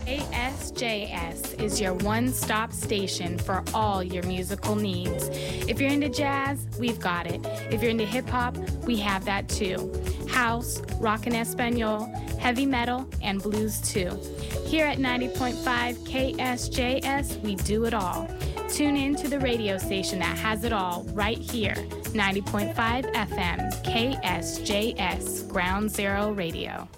KSJS is your one-stop station for all your musical needs. If you're into jazz, we've got it. If you're into hip-hop, we have that too. House, rock and Espanol, heavy metal, and blues too. Here at 90.5 KSJS, we do it all. Tune in to the radio station that has it all right here. 90.5 FM, KSJS, Ground Zero Radio.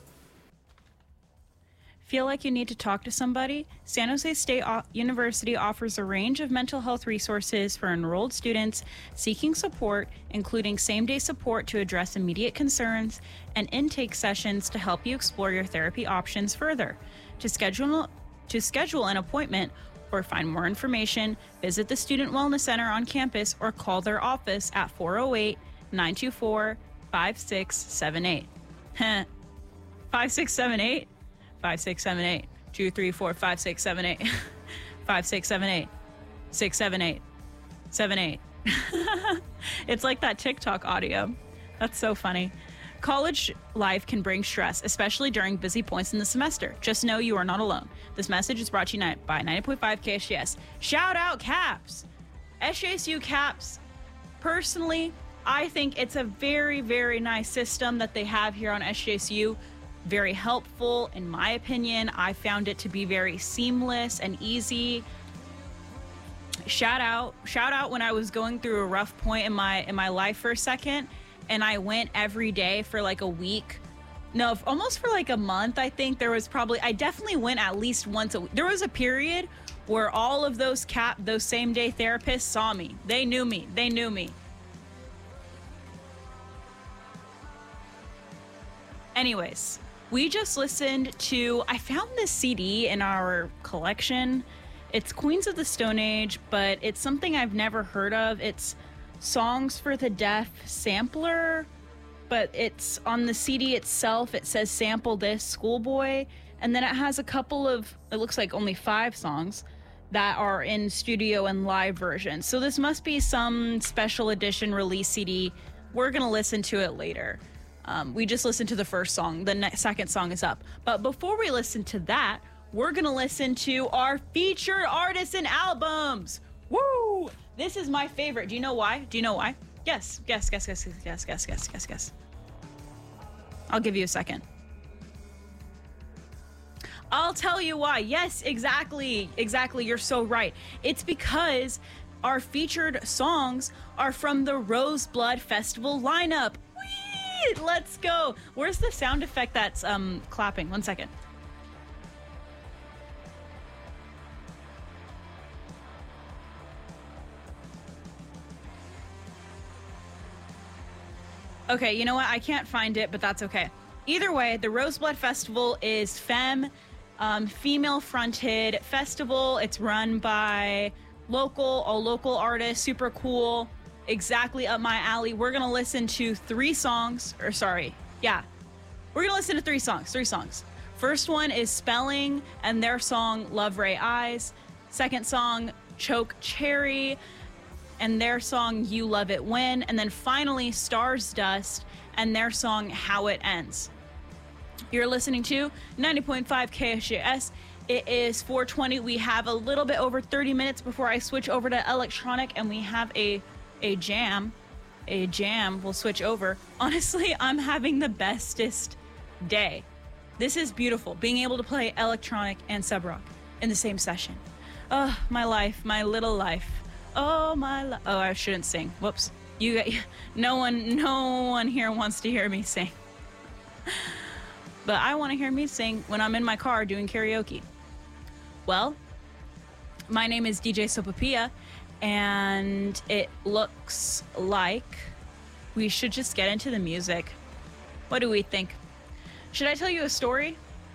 Feel like you need to talk to somebody? San Jose State University offers a range of mental health resources for enrolled students seeking support, including same-day support to address immediate concerns and intake sessions to help you explore your therapy options further. To schedule an appointment or find more information, visit the Student Wellness Center on campus or call their office at 408-924-5678. 5678? 5678 234 5678 5678 678 78. It's like that TikTok audio. That's so funny. College life can bring stress, especially during busy points in the semester. Just know you are not alone. This message is brought to you by 90.5 KSJS. Shout out CAPS! SJSU CAPS. Personally, I think it's a very, very nice system that they have here on SJSU. Very helpful, in my opinion. I found it to be very seamless and easy. Shout out when I was going through a rough point in my life for a second, and I went every day for like a week. No, almost for like a month. I think I definitely went at least once a week. There was a period where all of those same day therapists saw me. They knew me. Anyways, we just listened to, I found this CD in our collection. It's Queens of the Stone Age, but it's something I've never heard of. It's Songs for the Deaf sampler, but it's on the CD itself. It says sample this Schoolboy, and then it has a couple of, it looks like only 5 songs that are in studio and live versions. So this must be some special edition release CD. We're going to listen to it later. We just listened to the first song. The second song is up. But before we listen to that, we're going to listen to our featured artists and albums. Woo! This is my favorite. Do you know why? Guess. I'll give you a second. I'll tell you why. Yes, exactly. You're so right. It's because our featured songs are from the Roseblood Festival lineup. Let's go. Where's the sound effect that's clapping? 1 second. Okay, you know what? I can't find it, but that's okay. Either way, the Roseblood Festival is female-fronted festival. It's run by all local artists, super cool. Exactly up my alley. We're going to listen to 3 songs. We're going to listen to 3 songs. First one is Spelling and their song Love Ray Eyes. Second song, Choke Cherry and their song You Love It When. And then finally, Stars Dust and their song How It Ends. You're listening to 90.5 KSJS. It is 4:20. We have a little bit over 30 minutes before I switch over to electronic, and we have a jam. We'll switch over. Honestly, I'm having the bestest day. This is beautiful, being able to play electronic and sub rock in the same session. Oh, my life, my little life. Oh, I shouldn't sing. Whoops. No one here wants to hear me sing. But I want to hear me sing when I'm in my car doing karaoke. Well, my name is DJ Sopapilla, and it looks like we should just get into the music. What do we think? Should I tell you a story?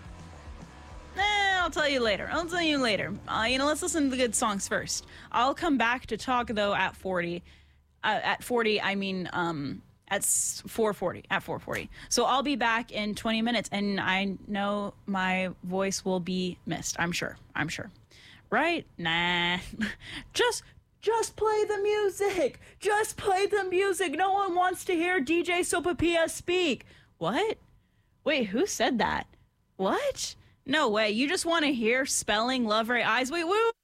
I'll tell you later. Let's listen to the good songs first. I'll come back to talk, though, at 40. At 40, I mean, at 4:40. At 4:40. So I'll be back in 20 minutes, and I know my voice will be missed. I'm sure. Right? Nah. Just play the music. Just play the music. No one wants to hear DJ Sopapilla speak. What? Wait, who said that? What? No way. You just want to hear spelling Love Ray Eyes? Wait, wait,